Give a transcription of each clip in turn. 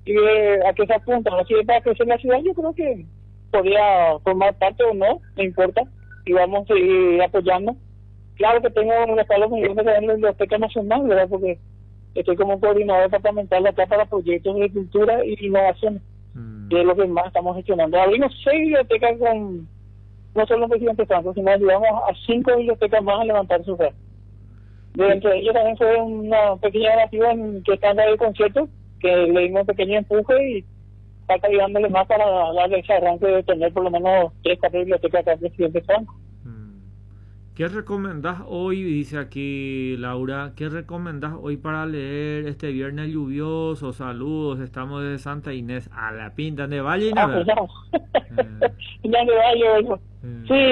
y a qué se apunta. Si es para crecer la ciudad, yo creo que podría formar parte o no, no importa, y vamos a seguir apoyando. Claro que tengo un respaldo muy grande de la Biblioteca Nacional, ¿verdad? Porque estoy como coordinador departamental acá para proyectos de cultura y innovación, que es lo que más estamos gestionando. Abrimos 6 bibliotecas con, no solo el presidente Franco, sino ayudamos a 5 bibliotecas más a levantar su red. Dentro de ellos también fue una pequeña donativa en que están de conciertos, que le dimos un pequeño empuje y está ayudándole más para darle ese arranque de tener por lo menos 3, 4 bibliotecas acá al presidente Franco. ¿Qué recomendás hoy? Dice aquí Laura, ¿qué recomendás hoy para leer este viernes lluvioso? Saludos, estamos de Santa Inés a la Pinta de Valle. Pues ya. Ya de Valle, bueno. Sí,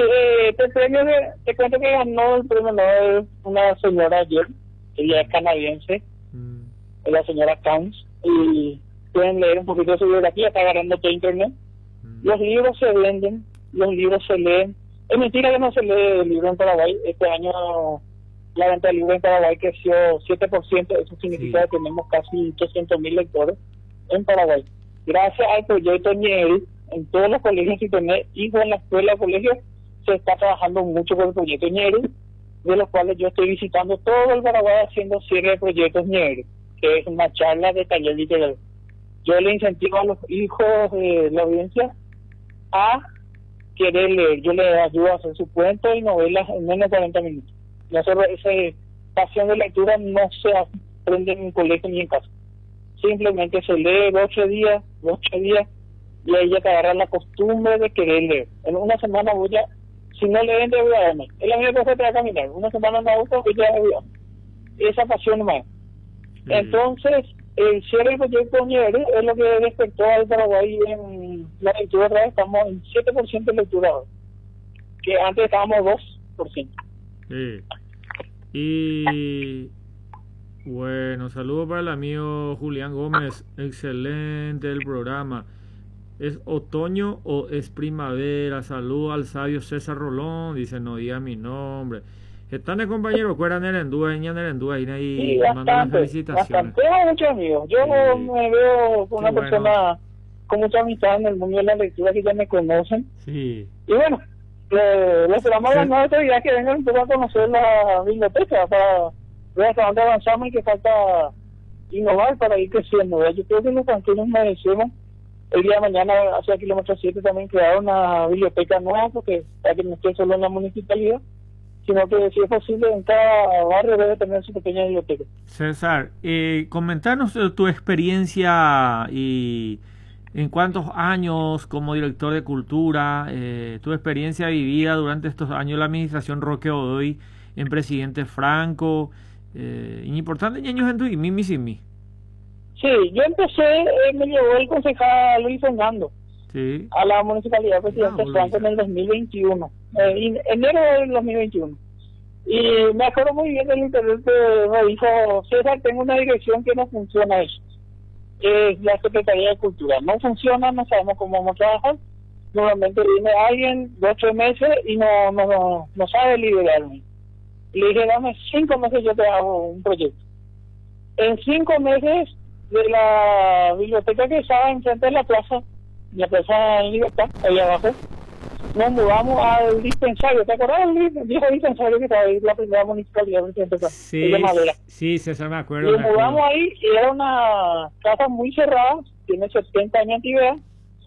te cuento que ganó el premio Nobel una señora ayer, ella es canadiense, es la señora Counts, y pueden leer un poquito de su biografía, está agarrando todo internet. Los libros se venden, los libros se leen. Es mentira que no se lee el libro en Paraguay. Este año la venta de libros en Paraguay creció 7%, eso significa que tenemos casi 800.000 lectores en Paraguay. Gracias al proyecto Niel, en todos los colegios, si tenés hijos en la escuela o colegio, se está trabajando mucho con el proyecto Niel, de los cuales yo estoy visitando todo el Paraguay haciendo cierre de proyectos Niel, que es una charla de taller literario. Yo le incentivo a los hijos de la audiencia a querer leer. Yo le ayudo a hacer su cuento y novelas en menos de 40 minutos. Nosotros, esa pasión de lectura no se aprende en un colegio ni en casa. Simplemente se lee 8 días, y ahí ya te agarra la costumbre de querer leer. En una semana voy a, si no leen, te voy a darme. Es la misma cosa que te va a caminar. Una semana no gusta, voy a dar. Esa pasión más. Entonces, el cierre del proyecto Nieve es lo que despertó al Paraguay en la lectura. Estamos en 7% de lectura ahora, que antes estábamos 2%. Y bueno, saludo para el amigo Julián Gómez, excelente el programa. ¿Es otoño o es primavera? Saludo al sabio César Rolón, dice, no diga mi nombre. Están de compañero, cuera Nerendúa, y ahí mandan felicitaciones. Bastante, tengo muchos amigos. Yo me veo con una persona con mucha amistad en el mundo de la lectura que ya me conocen. Sí. Y bueno, les esperamos las nuevas autoridades que vengan un poco a conocer la biblioteca para ver hasta dónde avanzamos y que falta innovar para ir creciendo, ¿verdad? Yo creo que los tranquilos merecemos. El día de mañana, hacia kilómetro 7, también crear una biblioteca nueva, porque para que no esté solo en la municipalidad, sino que si es posible en cada barrio debe tener su pequeña biblioteca. César, comentanos tu experiencia y en cuántos años como director de cultura, tu experiencia vivida durante estos años de la administración Roque Godoy en presidente Franco, importante años en tu y mimi sin mí. Sí, yo empecé, me llevó el concejal Luis Fernando a la municipalidad presidente Franco en el 2021, enero del 2021. Y me acuerdo muy bien del interés que me dijo, César, tengo una dirección que no funciona eso. Es la Secretaría de Cultura. No funciona, no sabemos cómo vamos a trabajar. Normalmente viene alguien de 8 meses y no sabe liderarme. Le dije, dame 5 meses, yo te hago un proyecto. En 5 meses de la biblioteca que estaba enfrente de la plaza en Libertad, ahí abajo, nos mudamos al dispensario. ¿Te acuerdas del viejo dispensario que estaba ahí, la primera municipalidad de madera? Sí, César, me acuerdo. Nos mudamos ahí y era una casa muy cerrada, tiene 70 años de antigüedad,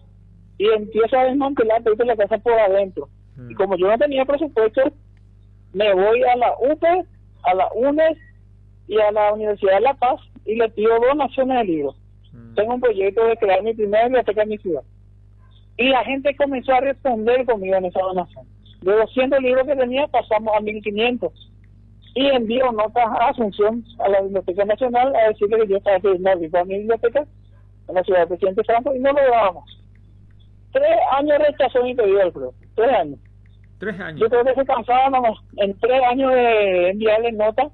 y empieza a desmantelar toda la casa por adentro. Y como yo no tenía presupuesto, me voy a la UPE, a la UNES y a la Universidad de La Paz y le pido donaciones de libros. Tengo un proyecto de crear mi primera biblioteca en mi ciudad. Y la gente comenzó a responder conmigo en esa donación. De 200 libros que tenía pasamos a 1.500. Y envío notas a Asunción, a la Biblioteca Nacional, a decirle que yo estaba pidiendo a mi biblioteca en la ciudad del presidente Franco y no lo logramos. 3 años rechazó mi pedido del club. 3 años. 3 años. Yo creo que se cansaban nomás. En 3 años de enviarle notas,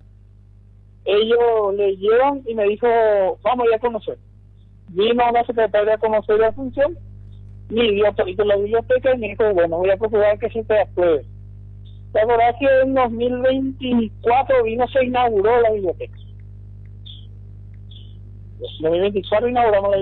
ellos leyeron y me dijo, vamos a ir a conocer. Vino una secretaria a conocer la función, me dio todo la biblioteca y me dijo, bueno, voy a procurar que se te apruebe. La verdad es que en 2024 se inauguró la biblioteca. En 2024 inauguramos la biblioteca.